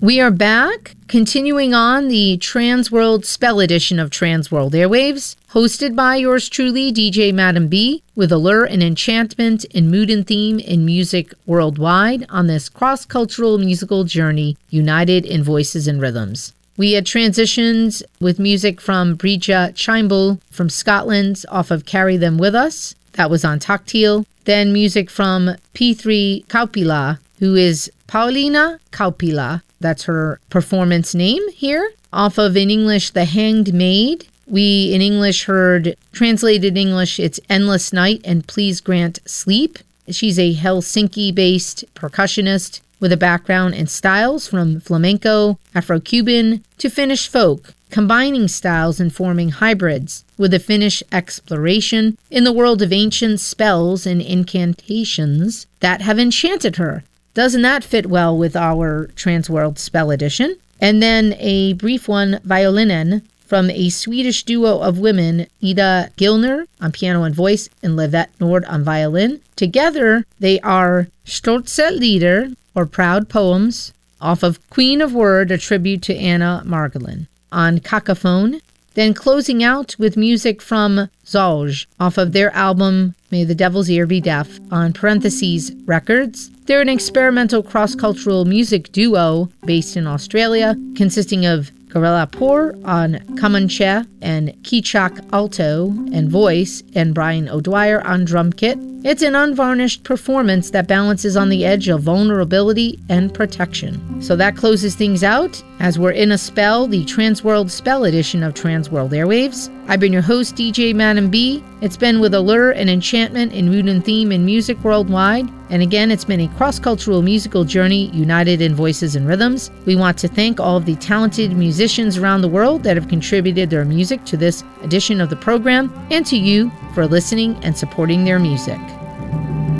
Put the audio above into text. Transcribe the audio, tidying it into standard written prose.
We are back, continuing on the Transworld Spell edition of Transworld Airwaves, hosted by yours truly, DJ Madam B, with allure and enchantment in mood and theme in music worldwide on this cross-cultural musical journey, united in voices and rhythms. We had transitions with music from Brija Chimbal from Scotland off of Carry Them With Us. That was on Taktil. Then music from P3 Kaupila, who is Paulina Kaupila. That's her performance name here. Off of, in English, The Hanged Maid. We, in English, heard, translated English, it's Endless Night and Please Grant Sleep. She's a Helsinki-based percussionist with a background in styles from flamenco, Afro-Cuban to Finnish folk, combining styles and forming hybrids with a Finnish exploration in the world of ancient spells and incantations that have enchanted her. Doesn't that fit well with our Transworld Spell Edition? And then a brief one, Violinen, from a Swedish duo of women, Ida Gilner on piano and voice and Livette Nord on violin. Together, they are Stoltze Lieder, or Proud Poems, off of Queen of Word, a tribute to Anna Margolin, on Cacophone. Then closing out with music from Zauge, off of their album May the Devil's Ear Be Deaf, on Parentheses Records. They're an experimental cross-cultural music duo based in Australia, consisting of Gorilla Poor on Kamanche and Kichak alto and voice, and Brian O'Dwyer on drum kit. It's an unvarnished performance that balances on the edge of vulnerability and protection. So that closes things out as we're in a spell, the Transworld Spell edition of Transworld Airwaves. I've been your host, DJ Madam B. It's been with allure and enchantment in mood and theme in music worldwide. And again, it's been a cross-cultural musical journey united in voices and rhythms. We want to thank all of the talented musicians around the world that have contributed their music to this edition of the program, and to you for listening and supporting their music.